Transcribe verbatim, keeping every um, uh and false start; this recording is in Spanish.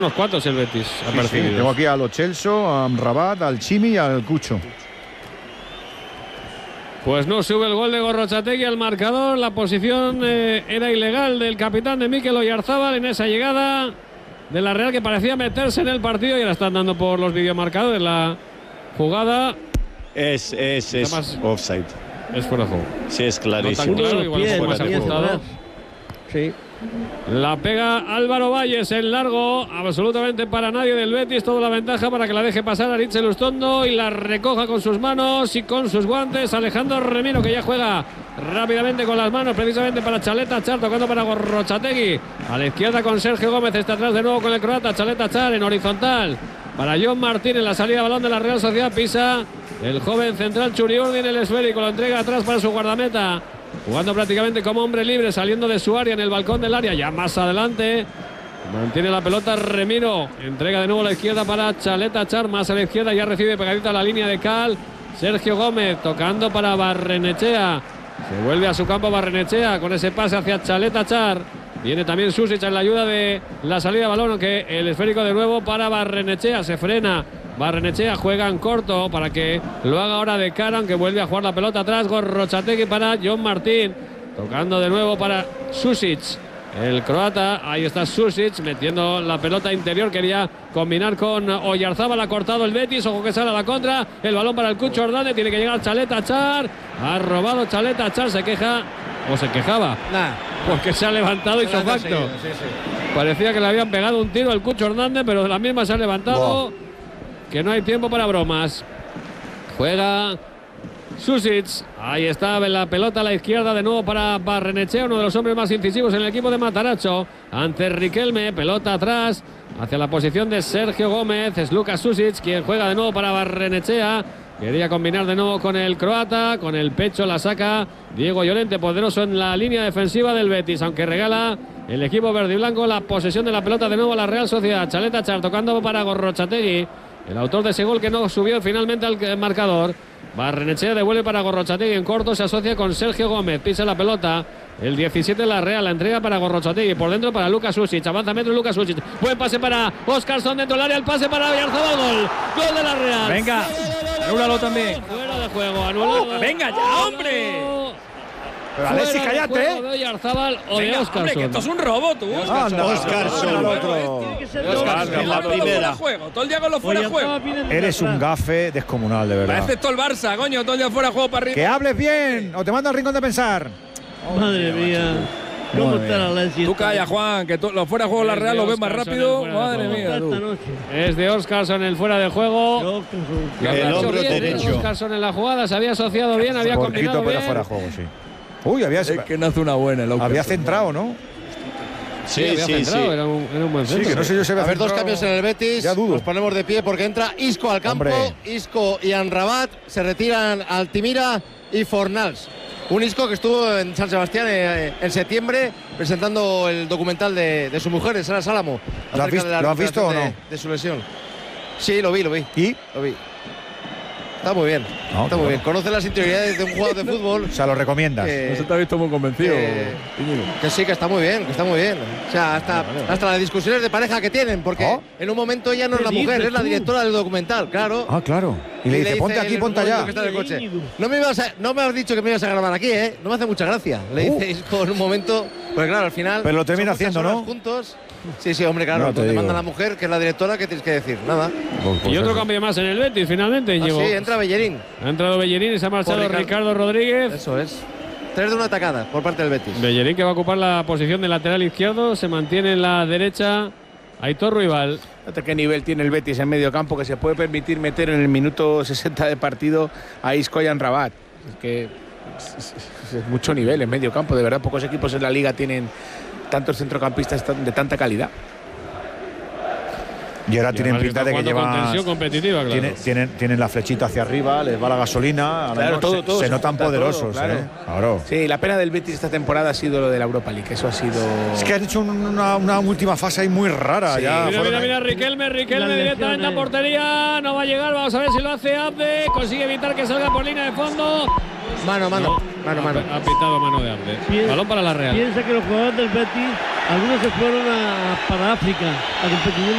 Unos cuantos el Betis ha Sí, percibido. sí, tengo aquí a Lo Celso, a Amrabat, al Chimi y al Cucho. Pues no sube el gol de Gorrotxategi al marcador. La posición eh, era ilegal del capitán de Mikel Oyarzábal en esa llegada de la Real, que parecía meterse en el partido, y ahora están dando por los videomarcadores la jugada. Es, es, es Además, offside. Es fuera de juego. Sí, es clarísimo. No tan claro, igual un poco más Fuera de juego. ajustado. Sí. La pega Álvaro Valles en largo, absolutamente para nadie del Betis, toda la ventaja para que la deje pasar Aritz Elustondo y la recoja con sus manos y con sus guantes Alejandro Remiro, que ya juega rápidamente con las manos precisamente para Chaleta Char, tocando para Gorrotxategi a la izquierda con Sergio Gómez, está atrás de nuevo con el croata. Chaleta Char en horizontal para John Martín en la salida de balón de la Real Sociedad. Pisa el joven central Churiurdi en el esférico, lo entrega atrás para su guardameta, jugando prácticamente como hombre libre, saliendo de su área en el balcón del área, ya más adelante. Mantiene la pelota Remiro, entrega de nuevo a la izquierda para Chaleta Char, más a la izquierda, ya recibe pegadita a la línea de Cal. Sergio Gómez tocando para Barrenechea, se vuelve a su campo Barrenechea con ese pase hacia Chaleta Char. Viene también Susic en la ayuda de la salida de balón, aunque el esférico de nuevo para Barrenechea, se frena. Barrenechea juega en corto para que lo haga ahora de cara, aunque vuelve a jugar la pelota atrás. Gorrotxategi para John Martín, tocando de nuevo para Susic, el croata. Ahí está Susic metiendo la pelota interior, quería combinar con Oyarzábal, ha cortado el Betis, ojo que sale a la contra, el balón para el Cucho Hernández, tiene que llegar Chaleta Char, ha robado Chaleta Char, se queja, o se quejaba, Nah. porque se ha levantado ipso facto. Sí, sí. Parecía que le habían pegado un tiro al Cucho Hernández, pero de la misma se ha levantado. Wow. Que no hay tiempo para bromas. Juega Susic. Ahí está la pelota a la izquierda de nuevo para Barrenechea, uno de los hombres más incisivos en el equipo de Matarazzo. Ante Riquelme, pelota atrás hacia la posición de Sergio Gómez. Es Lucas Susic quien juega de nuevo para Barrenechea. Quería combinar de nuevo con el croata, con el pecho la saca Diego Llorente, poderoso en la línea defensiva del Betis, aunque regala el equipo verde y blanco la posesión de la pelota de nuevo a la Real Sociedad. Chaleta Char tocando para Gorrotxategi, el autor de ese gol que no subió finalmente al marcador. Barrenechea devuelve para Gorrotxategi en corto, se asocia con Sergio Gómez, pisa la pelota el diecisiete de la Real, la entrega para Gorrotxategi, por dentro para Lucas Susic, avanza metro Lucas Susic, buen pase para Óscarson dentro del área, el pase para Oyarzábal, gol, gol de la Real. Venga, anúlalo también. Fuera de juego, anulado. Uh, venga ya, hombre. Pero Alexis, cállate. De Oyarzábal o Venga, de hombre, Óscarson. que esto es un robo, tú. Anda, Óscarson. Óscarson, la primera. Todo el día con los fuera de juego. Eres un gafe descomunal, de verdad. Parece todo el Barça, coño, todo el día fuera de juego para arriba. Que hables bien o te mando al rincón de pensar. Madre mía. ¿Cómo está la Alexis? Tú calla, Juan, que los fuera de juego la Real los ves más rápido. Madre mía, tú. Es de Óscarson el fuera de juego. El hombro derecho. Óscarson en la jugada, se había asociado bien, había combinado Poquito, pero bien. fuera de juego, sí. Uy, había, Es que no hace una buena. el había centrado, ¿no? Sí, había sí, sí. centrado, era un, era un buen Sí, centro. que no sé yo si había A ver, dos centrado. cambios en el Betis. Ya dudo. Nos ponemos de pie porque entra Isco al campo. Hombre. Isco y Amrabat se retiran Altimira y Fornals. Un Isco que estuvo en San Sebastián eh, en septiembre presentando el documental de, de su mujer, de Sara Sálamo. ¿Lo has acerca visto- de la lo has visto o recuperación no? De, de su lesión. Sí, lo vi, lo vi. ¿Y? Lo vi. Está muy bien. No, está muy bueno. bien. Conoce las interioridades de un jugador de fútbol. O sea, lo recomiendas. que- No se te ha visto muy convencido. Eh, Que sí, que está muy bien, que está muy bien. O sea, hasta, hasta las discusiones de pareja que tienen, porque ¿Oh? en un momento ya no es ¿Qué la mujer, dices es la tú? directora del documental, claro. Ah, claro. Y le dice, ponte en aquí, el ponte momento allá. que está en el coche. No me, ibas a- no me has dicho que me ibas a grabar aquí, ¿eh? No me hace mucha gracia. Le Uh. dices por un momento, pues claro, al final. Pero lo termina son muchas haciendo, horas ¿no? Juntos. Sí, sí, hombre, claro. No te Te digo. manda la mujer, que es la directora, ¿qué tienes que decir? Nada. Y otro cambio más en el Betis, finalmente. Ah, llegó. sí, entra Bellerín. Ha entrado Bellerín y se ha marchado Por Ricardo. Ricardo Rodríguez. Eso es. Tres de una atacada por parte del Betis. Bellerín, que va a ocupar la posición de lateral izquierdo, se mantiene en la derecha Aitor Ruibal. Fíjate qué nivel tiene el Betis en medio campo, que se puede permitir meter en el minuto sesenta de partido a Isco y a Amrabat. Es que es, es- es mucho nivel en medio campo, de verdad. Pocos equipos en la liga tienen tantos centrocampistas tan- de tanta calidad. Y ahora Y tienen además pinta está de que jugando con llevan. tensión competitiva, claro. Tienen, tienen, tienen la flechita hacia arriba, les va la gasolina. ahora Claro, mismo todo, se, todo se se notan junta poderosos, todo, claro. ¿eh? Claro. Sí, la pena del Betis esta temporada ha sido lo de la Europa League. Eso ha sido. Es que han hecho una, una última fase ahí muy rara. Sí. ya Mira, fueron mira, ahí. mira, Riquelme, Riquelme Las directamente a lesiones. portería. No va a llegar, vamos a ver si lo hace Abde. Consigue evitar que salga por línea de fondo. Mano, mano. Mano, mano. Ha pitado mano de Abde. Pi- Balón para la Real. Piensa que los jugadores del Betis, algunos se fueron a, para África, a competición